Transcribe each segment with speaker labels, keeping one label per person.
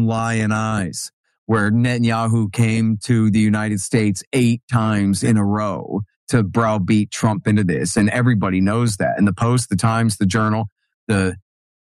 Speaker 1: lion eyes, where Netanyahu came to the United States 8 times in a row to browbeat Trump into this. And everybody knows that. And the Post, the Times, the Journal, the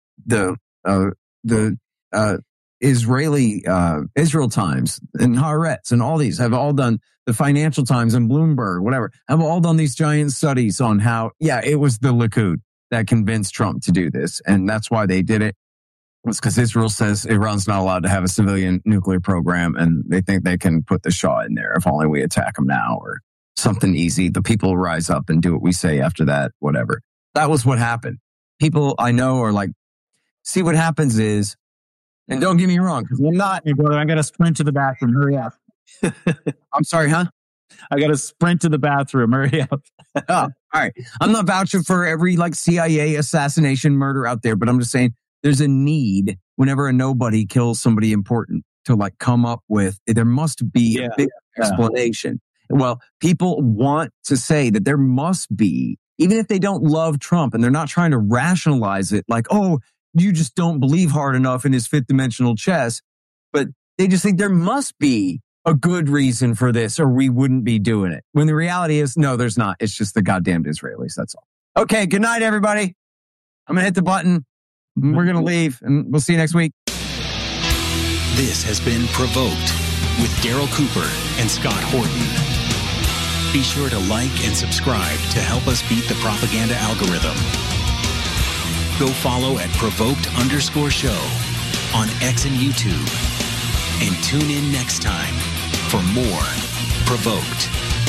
Speaker 1: Israel Times and Haaretz and all these have all done, the Financial Times and Bloomberg, whatever, have all done these giant studies on how, it was the Likud that convinced Trump to do this. And that's why they did it. It's because Israel says Iran's not allowed to have a civilian nuclear program, and they think they can put the Shah in there if only we attack them now or something easy. The people will rise up and do what we say after that, whatever. That was what happened. People I know are like, see, what happens is, and don't get me wrong, because I'm not.
Speaker 2: Hey, brother, I got to sprint to the bathroom. Hurry up.
Speaker 1: I'm sorry, huh?
Speaker 2: I got to sprint to the bathroom. Hurry up.
Speaker 1: Oh, all right. I'm not vouching for every CIA assassination murder out there, but I'm just saying there's a need whenever a nobody kills somebody important to come up with, there must be a big explanation. Well, people want to say that there must be, even if they don't love Trump and they're not trying to rationalize it like, oh, you just don't believe hard enough in his fifth dimensional chess, but they just think there must be a good reason for this or we wouldn't be doing it. When the reality is, no, there's not. It's just the goddamned Israelis. That's all. Okay. Good night, everybody. I'm going to hit the button. We're going to leave and we'll see you next week.
Speaker 3: This has been Provoked with Daryl Cooper and Scott Horton. Be sure to like and subscribe to help us beat the propaganda algorithm. Go follow at Provoked_show on X and YouTube. And tune in next time for more Provoked.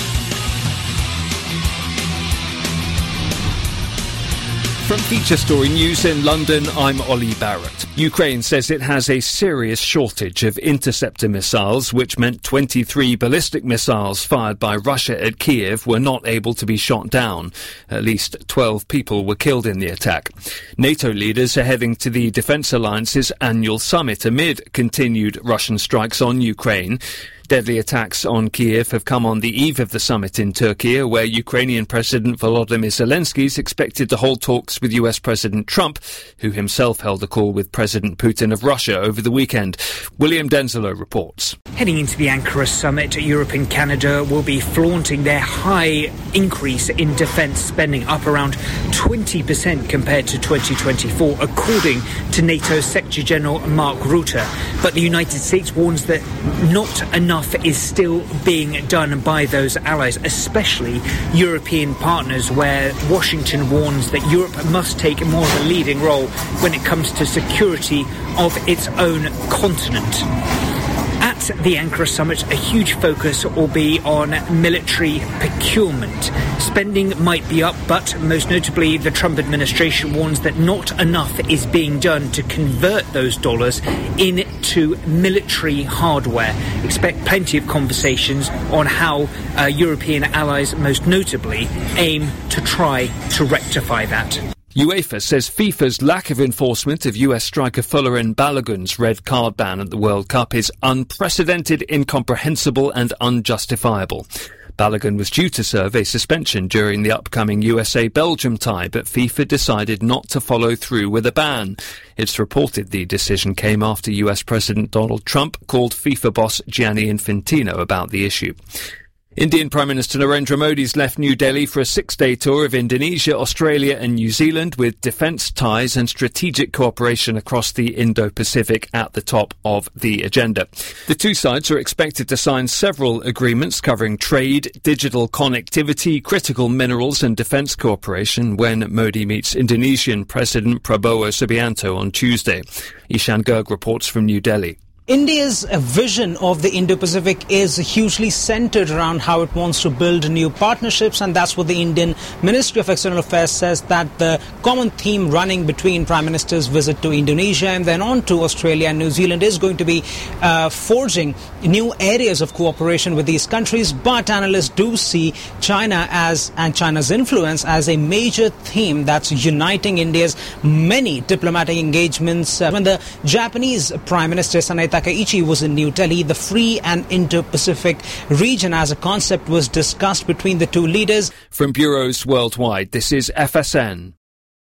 Speaker 4: From Feature Story News in London, I'm Ollie Barrett. Ukraine says it has a serious shortage of interceptor missiles, which meant 23 ballistic missiles fired by Russia at Kiev were not able to be shot down. At least 12 people were killed in the attack. NATO leaders are heading to the Defence Alliance's annual summit amid continued Russian strikes on Ukraine. Deadly attacks on Kiev have come on the eve of the summit in Turkey, where Ukrainian President Volodymyr Zelensky is expected to hold talks with US President Trump, who himself held a call with President Putin of Russia over the weekend. William Denzelo reports.
Speaker 5: Heading into the Ankara summit, Europe and Canada will be flaunting their high increase in defence spending, up around 20% compared to 2024, according to NATO Secretary General Mark Rutte. But the United States warns that not enough is still being done by those allies, especially European partners, where Washington warns that Europe must take more of a leading role when it comes to security of its own continent. At the Ankara summit, a huge focus will be on military procurement. Spending might be up, but most notably the Trump administration warns that not enough is being done to convert those dollars into military hardware. Expect plenty of conversations on how European allies, most notably, aim to try to rectify that.
Speaker 4: UEFA says FIFA's lack of enforcement of US striker Folarin Balogun's red card ban at the World Cup is unprecedented, incomprehensible and unjustifiable. Balogun was due to serve a suspension during the upcoming USA-Belgium tie, but FIFA decided not to follow through with a ban. It's reported the decision came after US President Donald Trump called FIFA boss Gianni Infantino about the issue. Indian Prime Minister Narendra Modi's left New Delhi for a 6-day tour of Indonesia, Australia and New Zealand, with defence ties and strategic cooperation across the Indo-Pacific at the top of the agenda. The two sides are expected to sign several agreements covering trade, digital connectivity, critical minerals and defence cooperation when Modi meets Indonesian President Prabowo Subianto on Tuesday. Ishan Garg reports from New Delhi.
Speaker 6: India's vision of the Indo-Pacific is hugely centered around how it wants to build new partnerships, and that's what the Indian Ministry of External Affairs says, that the common theme running between Prime Minister's visit to Indonesia and then on to Australia and New Zealand is going to be forging new areas of cooperation with these countries. But analysts do see China and China's influence as a major theme that's uniting India's many diplomatic engagements. When the Japanese Prime Minister Sanae Takaichi was in New Delhi, the free and Indo-Pacific region as a concept was discussed between the two leaders.
Speaker 4: From bureaus worldwide, this is FSN.